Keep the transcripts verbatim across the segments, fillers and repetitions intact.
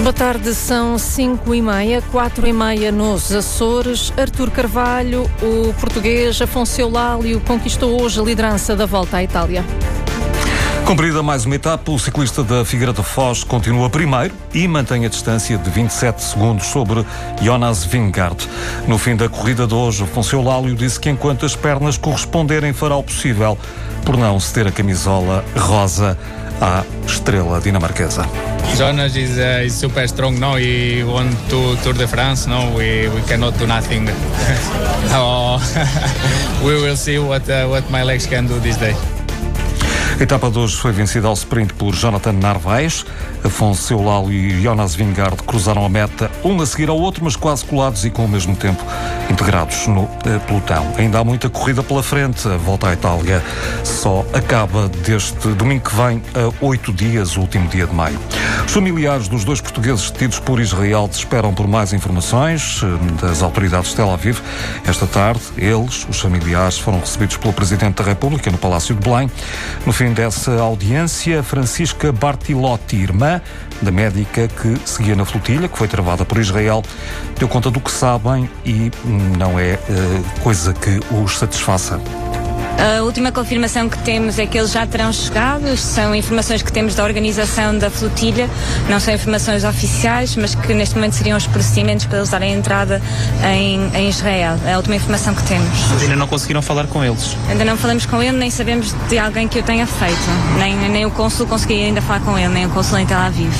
Boa tarde, são cinco e meia, quatro e meia nos Açores. Artur Carvalho, o português Afonso Eulálio, conquistou hoje a liderança da Volta à Itália. Cumprida mais uma etapa, o ciclista da Figueira da Foz continua primeiro e mantém a distância de vinte e sete segundos sobre Jonas Vingegaard. No fim da corrida de hoje, Afonso Eulálio disse que enquanto as pernas corresponderem fará o possível por não ceder a camisola rosa à estrela dinamarquesa. Jonas is, uh, is super strong now. He won to Tour de France. No, we, we cannot do nothing. Oh, we will see what uh, what my legs can do this day. A etapa de hoje foi vencida ao sprint por Jonathan Narvaez. Afonso Eulálio e Jonas Vingegaard cruzaram a meta, um a seguir ao outro, mas quase colados e com o mesmo tempo integrados no eh, pelotão. Ainda há muita corrida pela frente. A Volta à Itália só acaba deste domingo que vem a oito dias, o último dia de maio. Os familiares dos dois portugueses detidos por Israel esperam por mais informações eh, das autoridades de Tel Aviv. Esta tarde, eles, os familiares, foram recebidos pelo Presidente da República no Palácio de Belém. No fim dessa audiência, Francisca Bartilotti, irmã da médica que seguia na flotilha, que foi travada por Israel, deu conta do que sabem e não é uh, coisa que os satisfaça. A última confirmação que temos é que eles já terão chegado. São informações que temos da organização da flotilha, não são informações oficiais, mas que neste momento seriam os procedimentos para eles darem entrada em, em Israel. É a última informação que temos. Mas ainda não conseguiram falar com eles? Ainda não falamos com ele, nem sabemos de alguém que o tenha feito. Nem, nem o cônsul conseguiu ainda falar com ele, nem o cônsul em Tel Aviv.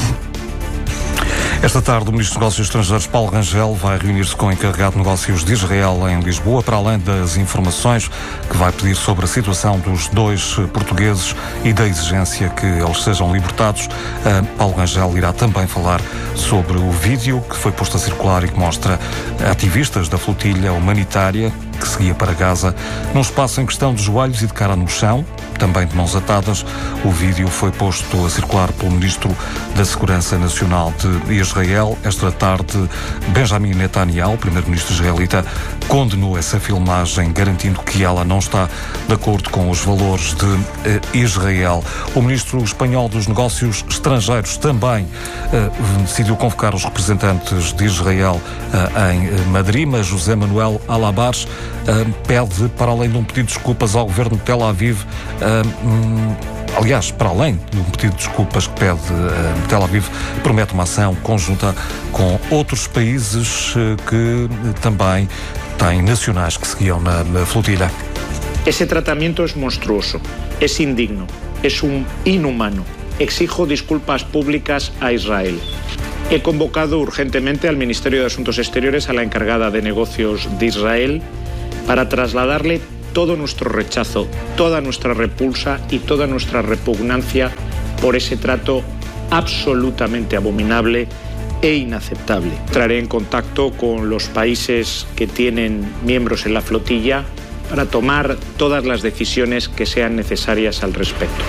Esta tarde, o Ministro dos Negócios Estrangeiros, Paulo Rangel, vai reunir-se com o encarregado de negócios de Israel em Lisboa, para além das informações que vai pedir sobre a situação dos dois portugueses e da exigência que eles sejam libertados. Uh, Paulo Rangel irá também falar sobre o vídeo que foi posto a circular e que mostra ativistas da flotilha humanitária que seguia para Gaza, num espaço em questão de joelhos e de cara no chão, também de mãos atadas. O vídeo foi posto a circular pelo Ministro da Segurança Nacional de Israel. Esta tarde, Benjamin Netanyahu, primeiro-ministro israelita, condenou essa filmagem, garantindo que ela não está de acordo com os valores de eh, Israel. O Ministro espanhol dos Negócios Estrangeiros também eh, decidiu convocar os representantes de Israel eh, em Madrid, mas José Manuel Alabars Uh, pede, para além de um pedido de desculpas ao governo de Tel Aviv, uh, um, aliás, para além de um pedido de desculpas que pede uh, Tel Aviv, promete uma ação conjunta com outros países uh, que uh, também têm nacionais que seguiam na, na flotilha. Esse tratamento é monstruoso, é indigno, é um inhumano. Exijo disculpas públicas a Israel. He convocado urgentemente al Ministerio de Asuntos Exteriores a la encargada de negocios de Israel para trasladarle todo nuestro rechazo, toda nuestra repulsa y toda nuestra repugnancia por ese trato absolutamente abominable e inaceptable. Entraré en contacto con los países que tienen miembros en la flotilla para tomar todas las decisiones que sean necesarias al respecto.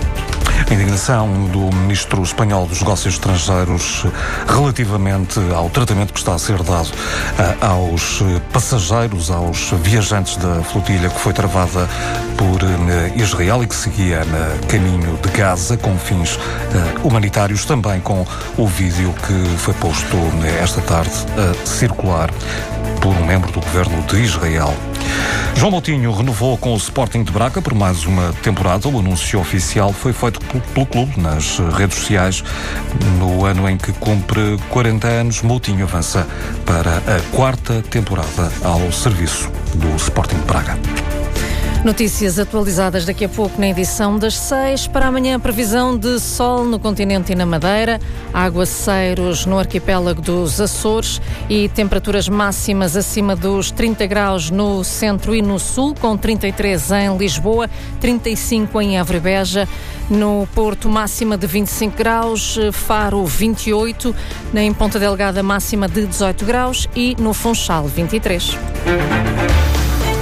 A indignação do Ministro espanhol dos Negócios Estrangeiros relativamente ao tratamento que está a ser dado uh, aos passageiros, aos viajantes da flotilha que foi travada por uh, Israel e que seguia no caminho de Gaza com fins uh, humanitários, também com o vídeo que foi posto uh, esta tarde a circular por um membro do governo de Israel. João Moutinho renovou com o Sporting de Braga por mais uma temporada. O anúncio oficial foi feito pelo clube nas redes sociais. No ano em que cumpre quarenta anos, Moutinho avança para a quarta temporada ao serviço do Sporting de Braga. Notícias atualizadas daqui a pouco na edição das seis. Para amanhã, previsão de sol no continente e na Madeira, aguaceiros no arquipélago dos Açores e temperaturas máximas acima dos trinta graus no centro e no sul, com trinta e três em Lisboa, trinta e cinco em Évora e Beja. No Porto, máxima de vinte e cinco graus, Faro vinte e oito, em Ponta Delgada máxima de dezoito graus e no Funchal vinte e três.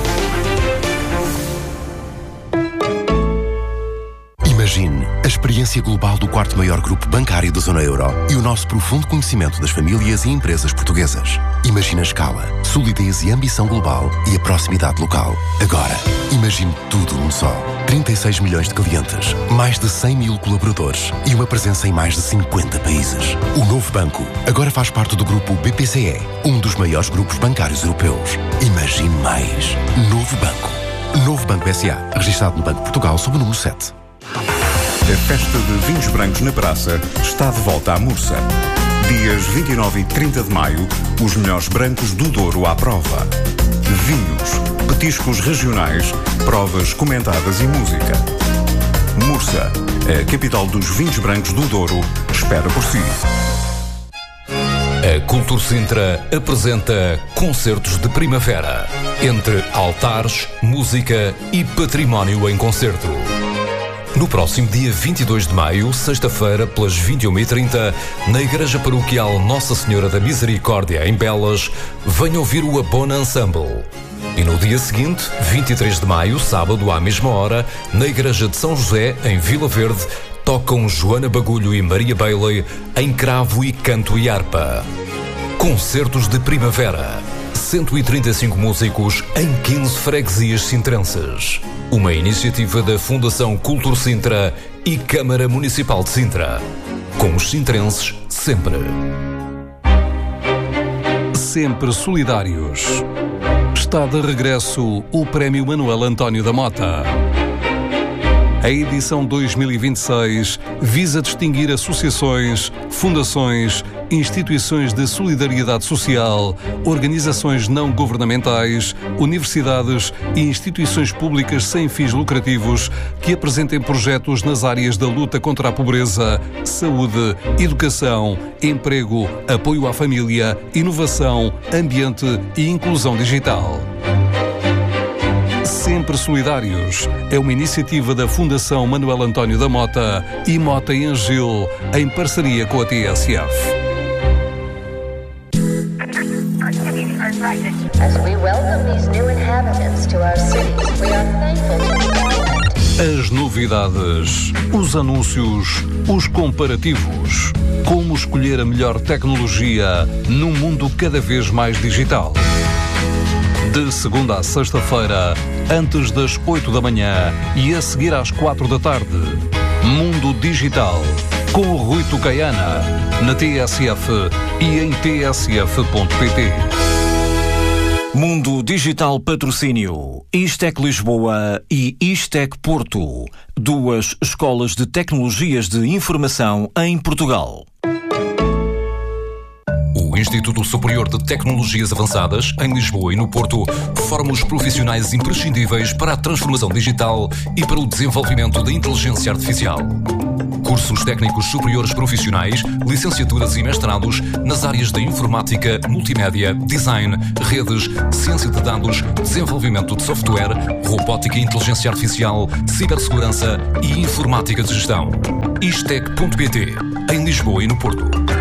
Imagine a experiência experiência global do quarto maior grupo bancário da zona euro e o nosso profundo conhecimento das famílias e empresas portuguesas. Imagina a escala, solidez e ambição global e a proximidade local. Agora, imagine tudo num só. trinta e seis milhões de clientes, mais de cem mil colaboradores e uma presença em mais de cinquenta países. O novo banco agora faz parte do grupo B P C E, um dos maiores grupos bancários europeus. Imagine mais. Novo Banco. Novo Banco S A, registado no Banco de Portugal sob o número sete. A festa de vinhos brancos na praça está de volta à Mursa. Dias vinte e nove e trinta de maio, os melhores brancos do Douro à prova. Vinhos, petiscos regionais, provas comentadas e música. Mursa, a capital dos vinhos brancos do Douro, espera por si. A Cultur Sintra apresenta Concertos de Primavera, entre altares, música e património em concerto. No próximo dia vinte e dois de maio, sexta-feira, pelas vinte e uma e trinta, na Igreja Paroquial Nossa Senhora da Misericórdia, em Belas, venha ouvir o Abona Ensemble. E no dia seguinte, vinte e três de maio, sábado, à mesma hora, na Igreja de São José, em Vila Verde, tocam Joana Bagulho e Maria Bailey em cravo e canto e harpa. Concertos de Primavera. cento e trinta e cinco músicos em quinze freguesias sintrenses. Uma iniciativa da Fundação Cultur Sintra e Câmara Municipal de Sintra. Com os sintrenses sempre. Sempre solidários. Está de regresso o Prémio Manuel António da Mota. A edição dois mil e vinte e seis visa distinguir associações, fundações, instituições de solidariedade social, organizações não governamentais, universidades e instituições públicas sem fins lucrativos que apresentem projetos nas áreas da luta contra a pobreza, saúde, educação, emprego, apoio à família, inovação, ambiente e inclusão digital. Sempre Solidários é uma iniciativa da Fundação Manuel António da Mota e Mota e Angil, em parceria com a T S F. As novidades, os anúncios, os comparativos. Como escolher a melhor tecnologia num mundo cada vez mais digital. De segunda a sexta-feira, antes das oito da manhã e a seguir às quatro da tarde. Mundo Digital, com o Rui Tucaiana, na T S F e em t s f ponto p t. Mundo Digital Patrocínio, Istec Lisboa e Istec Porto, duas escolas de tecnologias de informação em Portugal. O Instituto Superior de Tecnologias Avançadas, em Lisboa e no Porto, forma os profissionais imprescindíveis para a transformação digital e para o desenvolvimento da inteligência artificial. Cursos técnicos superiores profissionais, licenciaturas e mestrados nas áreas da informática, multimédia, design, redes, ciência de dados, desenvolvimento de software, robótica e inteligência artificial, cibersegurança e informática de gestão. Istec ponto p t, em Lisboa e no Porto.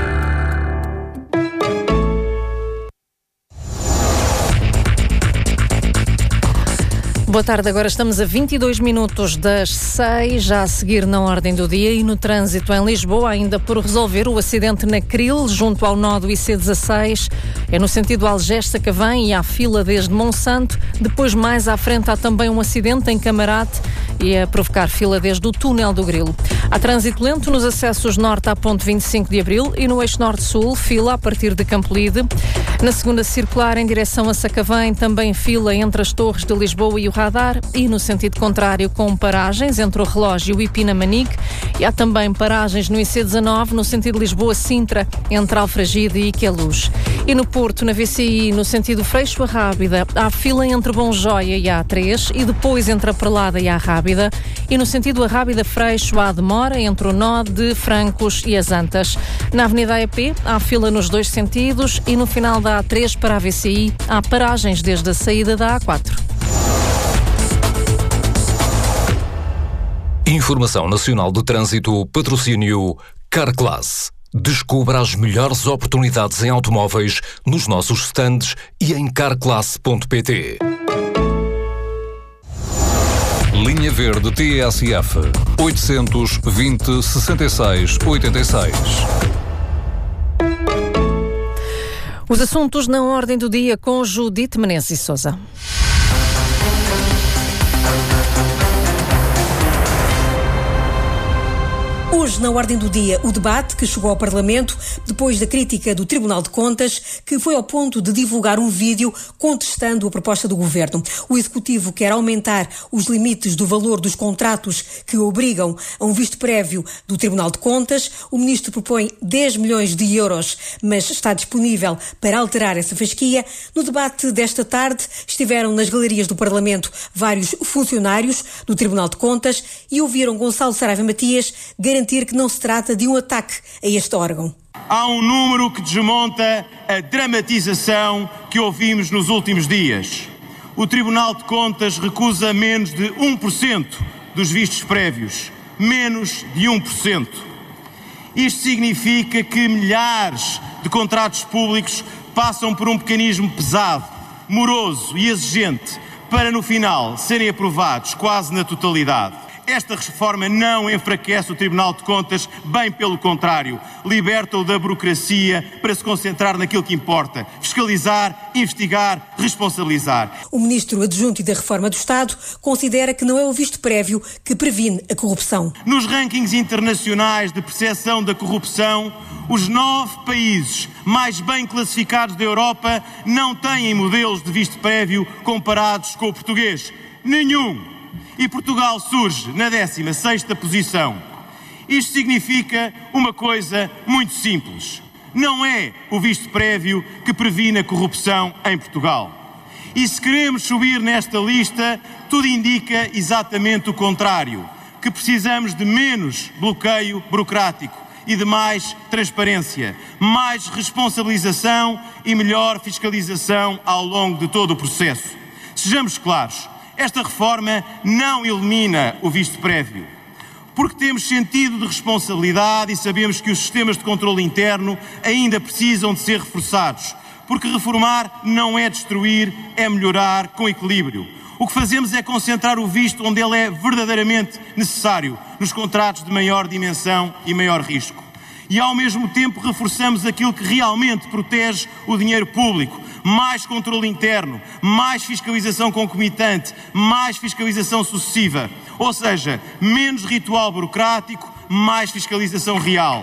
Boa tarde, agora estamos a vinte e dois minutos das seis, já a seguir na ordem do dia e no trânsito em Lisboa, ainda por resolver o acidente na Cril, junto ao nó do I C dezasseis, é no sentido Algés-Sacavém e há fila desde Monsanto, depois mais à frente há também um acidente em Camarate e a provocar fila desde o túnel do Grilo. Há trânsito lento nos acessos norte à ponte vinte e cinco de abril e no eixo norte-sul, fila a partir de Campolide. Na segunda circular, em direção a Sacavém, também fila entre as Torres de Lisboa e o Radar e no sentido contrário com paragens entre o Relógio e Pinamanique. E há também paragens no I C dezanove no sentido Lisboa-Sintra entre Alfragide e Queluz. E no Porto, na V C I, no sentido Freixo a Rábida, há fila entre Bom Joia e a A três e depois entre a Prelada e a Rábida. E no sentido a Rábida-Freixo há demora entre o nó de Francos e as Antas. Na Avenida A E P há fila nos dois sentidos e no final da A três para a V C I há paragens desde a saída da A quatro. Informação Nacional de Trânsito, patrocínio Carclass. Descubra as melhores oportunidades em automóveis nos nossos stands e em carclass ponto p t. Linha Verde T S F oitocentos, vinte, sessenta e seis, oitenta e seis. Os assuntos na ordem do dia com Judite Menezes e Sousa. Hoje, na ordem do dia, o debate que chegou ao Parlamento depois da crítica do Tribunal de Contas, que foi ao ponto de divulgar um vídeo contestando a proposta do Governo. O Executivo quer aumentar os limites do valor dos contratos que obrigam a um visto prévio do Tribunal de Contas. O Ministro propõe dez milhões de euros, mas está disponível para alterar essa fasquia. No debate desta tarde estiveram nas galerias do Parlamento vários funcionários do Tribunal de Contas e ouviram Gonçalo Saraiva Matias garantir que não se trata de um ataque a este órgão. Há um número que desmonta a dramatização que ouvimos nos últimos dias. O Tribunal de Contas recusa menos de um por cento dos vistos prévios. Menos de um por cento. Isto significa que milhares de contratos públicos passam por um mecanismo pesado, moroso e exigente para, no final, serem aprovados quase na totalidade. Esta reforma não enfraquece o Tribunal de Contas, bem pelo contrário, liberta-o da burocracia para se concentrar naquilo que importa: fiscalizar, investigar, responsabilizar. O Ministro Adjunto da Reforma do Estado considera que não é o visto prévio que previne a corrupção. Nos rankings internacionais de percepção da corrupção, os nove países mais bem classificados da Europa não têm modelos de visto prévio comparados com o português. Nenhum. E Portugal surge na décima sexta posição. Isto significa uma coisa muito simples. Não é o visto prévio que previne a corrupção em Portugal. E se queremos subir nesta lista, tudo indica exatamente o contrário. Que precisamos de menos bloqueio burocrático e de mais transparência, mais responsabilização e melhor fiscalização ao longo de todo o processo. Sejamos claros. Esta reforma não elimina o visto prévio, porque temos sentido de responsabilidade e sabemos que os sistemas de controle interno ainda precisam de ser reforçados, porque reformar não é destruir, é melhorar com equilíbrio. O que fazemos é concentrar o visto onde ele é verdadeiramente necessário, nos contratos de maior dimensão e maior risco. E ao mesmo tempo reforçamos aquilo que realmente protege o dinheiro público. Mais controle interno, mais fiscalização concomitante, mais fiscalização sucessiva. Ou seja, menos ritual burocrático, mais fiscalização real.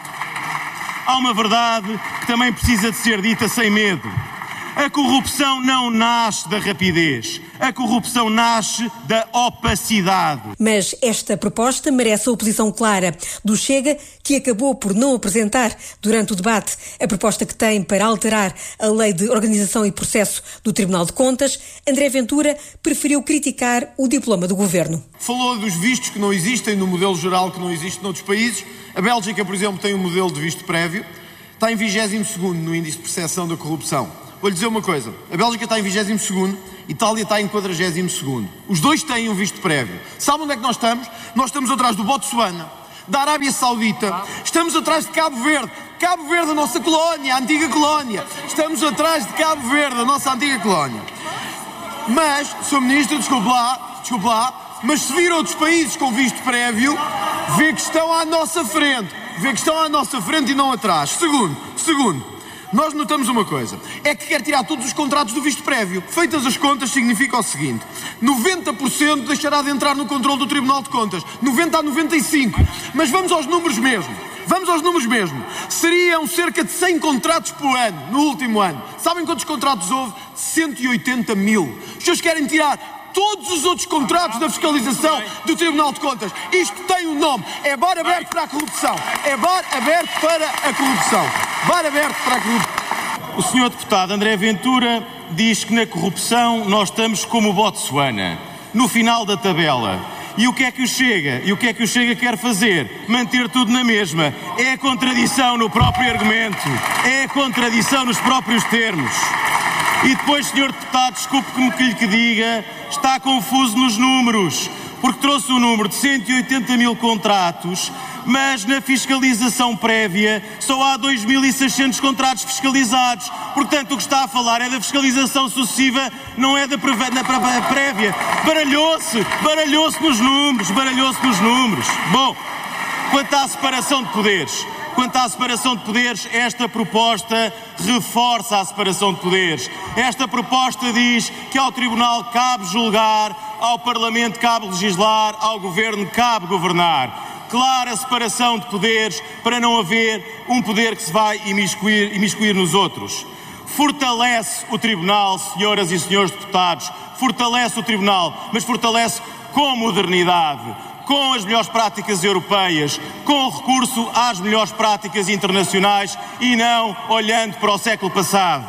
Há uma verdade que também precisa de ser dita sem medo. A corrupção não nasce da rapidez. A corrupção nasce da opacidade. Mas esta proposta merece a oposição clara do Chega, que acabou por não apresentar durante o debate a proposta que tem para alterar a Lei de Organização e Processo do Tribunal de Contas. André Ventura preferiu criticar o diploma do Governo. Falou dos vistos que não existem no modelo geral, que não existe noutros países. A Bélgica, por exemplo, tem um modelo de visto prévio. Está em vigésimo segundo no índice de percepção da corrupção. Vou-lhe dizer uma coisa, a Bélgica está em vigésimo segundo, Itália está em quadragésimo segundo. Os dois têm um visto prévio. Sabe onde é que nós estamos? Nós estamos atrás do Botsuana, da Arábia Saudita, estamos atrás de Cabo Verde. Cabo Verde, a nossa colónia, a antiga colónia. Estamos atrás de Cabo Verde, a nossa antiga colónia. Mas, senhor Ministro, desculpe lá, desculpe lá, mas se vir outros países com visto prévio, vê que estão à nossa frente. Vê que estão à nossa frente e não atrás. Segundo, segundo. Nós notamos uma coisa, é que quer tirar todos os contratos do visto prévio. Feitas as contas, significa o seguinte: noventa por cento deixará de entrar no controle do Tribunal de Contas, noventa a noventa e cinco. Mas vamos aos números mesmo. Vamos aos números mesmo. Seriam cerca de cem contratos por ano, no último ano. Sabem quantos contratos houve? cento e oitenta mil. Os senhores querem tirar todos os outros contratos da fiscalização do Tribunal de Contas. Isto tem um nome. É bar aberto para a corrupção. É bar aberto para a corrupção. Bar aberto para a corrupção. O senhor deputado André Ventura diz que na corrupção nós estamos como o Botsuana, no final da tabela. E o que é que o Chega? E o que é que o Chega quer fazer? Manter tudo na mesma. É a contradição no próprio argumento. É a contradição nos próprios termos. E depois, senhor deputado, desculpe-me que lhe que diga, está confuso nos números, porque trouxe o número de cento e oitenta mil contratos, Mas na fiscalização prévia só há dois mil e seiscentos contratos fiscalizados. Portanto, o que está a falar é da fiscalização sucessiva, não é da, preve- da, da prévia. Baralhou-se, baralhou-se nos números, baralhou-se nos números. Bom, quanto à separação de poderes, quanto à separação de poderes, esta proposta reforça a separação de poderes. Esta proposta diz que ao Tribunal cabe julgar, ao Parlamento cabe legislar, ao Governo cabe governar. Clara separação de poderes para não haver um poder que se vai imiscuir, imiscuir nos outros. Fortalece o Tribunal, senhoras e senhores deputados, fortalece o Tribunal, mas fortalece com modernidade, com as melhores práticas europeias, com recurso às melhores práticas internacionais e não olhando para o século passado.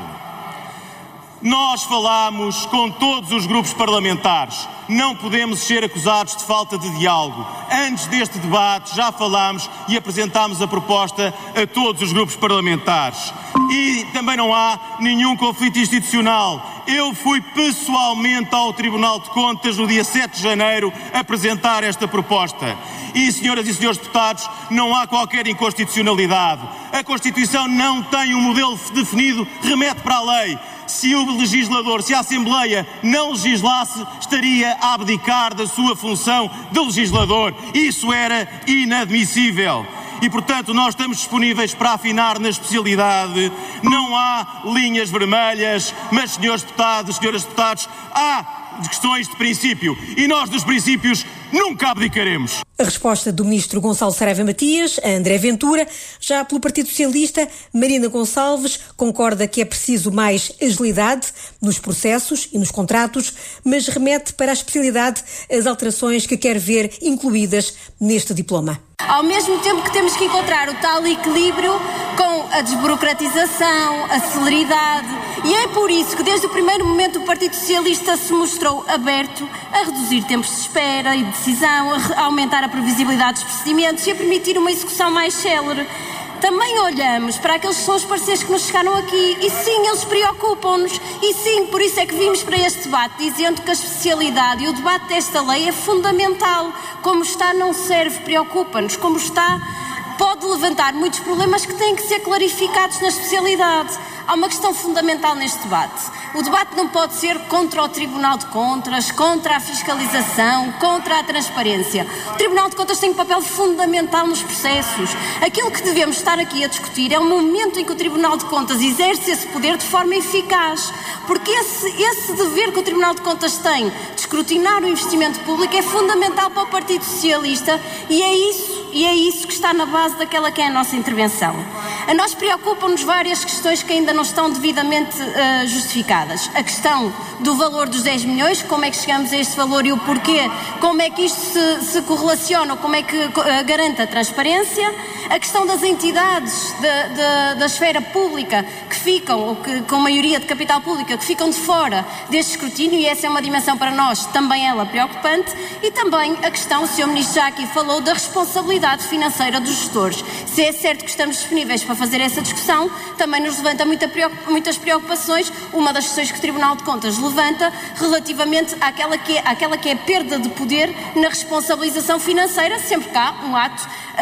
Nós falamos com todos os grupos parlamentares. Não podemos ser acusados de falta de diálogo. Antes deste debate já falámos e apresentámos a proposta a todos os grupos parlamentares. E também não há nenhum conflito institucional. Eu fui pessoalmente ao Tribunal de Contas no dia sete de janeiro apresentar esta proposta. E, senhoras e senhores deputados, não há qualquer inconstitucionalidade. A Constituição não tem um modelo definido, remete para a lei. Se o legislador, se a Assembleia não legislasse, estaria a abdicar da sua função de legislador. Isso era inadmissível. E, portanto, nós estamos disponíveis para afinar na especialidade. Não há linhas vermelhas, mas, senhores deputados, senhoras deputados, há questões de princípio. E nós, dos princípios, nunca abdicaremos. A resposta do ministro Gonçalo Saraiva Matias a André Ventura. Já pelo Partido Socialista, Marina Gonçalves concorda que é preciso mais agilidade nos processos e nos contratos, mas remete para a especialidade as alterações que quer ver incluídas neste diploma. Ao mesmo tempo que temos que encontrar o tal equilíbrio com a desburocratização, a celeridade, e é por isso que desde o primeiro momento o Partido Socialista se mostrou aberto a reduzir tempos de espera e decisão, a aumentar a previsibilidade dos procedimentos e a permitir uma execução mais célere. Também olhamos para aqueles que são os parceiros que nos chegaram aqui e sim, eles preocupam-nos e sim, por isso é que vimos para este debate dizendo que a especialidade e o debate desta lei é fundamental. Como está não serve, preocupa-nos. Como está pode levantar muitos problemas que têm que ser clarificados na especialidade. Há uma questão fundamental neste debate. O debate não pode ser contra o Tribunal de Contas, contra a fiscalização, contra a transparência. O Tribunal de Contas tem um papel fundamental nos processos. Aquilo que devemos estar aqui a discutir é o momento em que o Tribunal de Contas exerce esse poder de forma eficaz. Porque esse, esse dever que o Tribunal de Contas tem de escrutinar o investimento público é fundamental para o Partido Socialista e é isso, e é isso que está na base daquela que é a nossa intervenção. A nós preocupam-nos várias questões que ainda não estão devidamente uh, justificadas. A questão do valor dos dez milhões, como é que chegamos a este valor e o porquê, como é que isto se, se correlaciona, como é que uh, garante a transparência. A questão das entidades de, de, da esfera pública que ficam, ou que, com maioria de capital pública, que ficam de fora deste escrutínio, e essa é uma dimensão para nós, também ela preocupante, e também a questão, o senhor Ministro já aqui falou, da responsabilidade financeira dos gestores. Se é certo que estamos disponíveis para fazer essa discussão, também nos levanta muita preocup- muitas preocupações, uma das questões que o Tribunal de Contas levanta relativamente àquela que é, àquela que é a perda de poder na responsabilização financeira, sempre que há um ato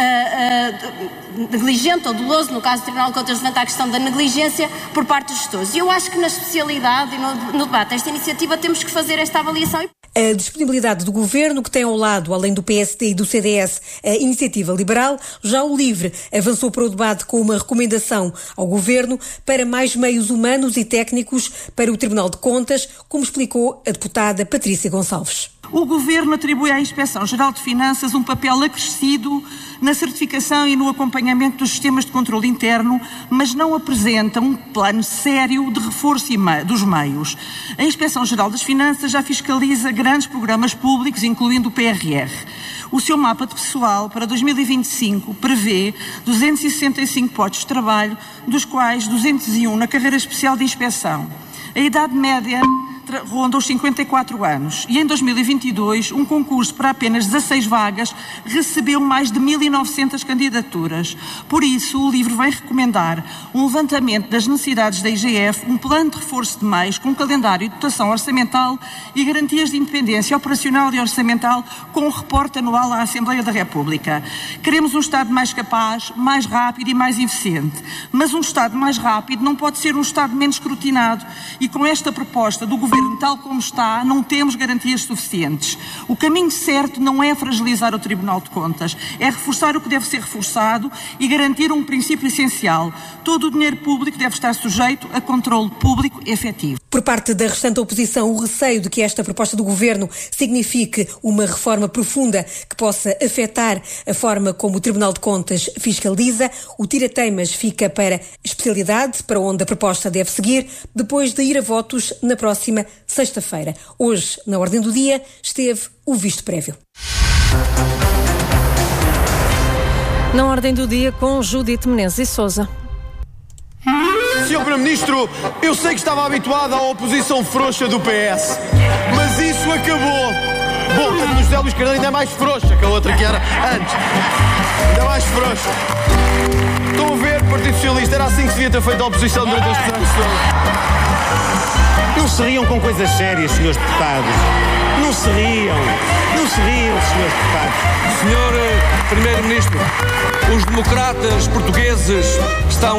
uh, uh, negligente ou doloso. No caso do Tribunal de Contas levanta a questão da negligência por parte dos gestores. E eu acho que na especialidade e no, no debate desta iniciativa temos que fazer esta avaliação. A disponibilidade do Governo, que tem ao lado, além do P S D e do C D S, a Iniciativa Liberal. Já o LIVRE avançou para o debate com uma recomendação ao Governo para mais meios humanos e técnicos para o Tribunal de Contas, como explicou a deputada Patrícia Gonçalves. O Governo atribui à Inspeção-Geral de Finanças um papel acrescido na certificação e no acompanhamento dos sistemas de controle interno, mas não apresenta um plano sério de reforço dos meios. A Inspeção-Geral das Finanças já fiscaliza grandes programas públicos, incluindo o P R R. O seu mapa de pessoal para dois mil e vinte e cinco prevê duzentos e sessenta e cinco postos de trabalho, dos quais duzentos e um na carreira especial de inspeção. A idade média ronda os cinquenta e quatro anos e em dois mil e vinte e dois um concurso para apenas dezasseis vagas recebeu mais de mil e novecentas candidaturas. Por isso, o livro vem recomendar um levantamento das necessidades da I G F, um plano de reforço de meios com calendário de dotação orçamental e garantias de independência operacional e orçamental com um reporte anual à Assembleia da República. Queremos um Estado mais capaz, mais rápido e mais eficiente. Mas um Estado mais rápido não pode ser um Estado menos escrutinado e com esta proposta do Governo tal como está, não temos garantias suficientes. O caminho certo não é fragilizar o Tribunal de Contas, é reforçar o que deve ser reforçado e garantir um princípio essencial. Todo o dinheiro público deve estar sujeito a controle público efetivo. Por parte da restante oposição, o receio de que esta proposta do Governo signifique uma reforma profunda que possa afetar a forma como o Tribunal de Contas fiscaliza. O tira-teimas fica para especialidade, para onde a proposta deve seguir, depois de ir a votos na próxima sexta-feira. Hoje, na ordem do dia, esteve o visto prévio. Na ordem do dia, com Judite Menezes e Sousa. senhor Primeiro-Ministro, eu sei que estava habituado à oposição frouxa do P S, mas isso acabou. Bom, a do José Luís Carneiro ainda é mais frouxa que a outra que era antes. Ainda mais frouxa. Estão a ver, Partido Socialista, era assim que se devia ter feito a oposição durante estes anos todos. Não se riam com coisas sérias, senhores deputados. Não se riam. Não se riam, senhores deputados. senhor Primeiro-Ministro, os democratas portugueses estão